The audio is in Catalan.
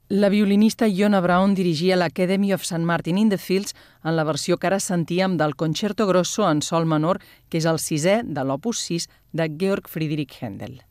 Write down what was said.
La violinista Iona Braun dirigia l'Academy of St. Martin in the Fields en la versió que ara sentíem del Concerto Grosso en sol menor, que és el 6è de l'Opus 6 de Georg Friedrich Händel.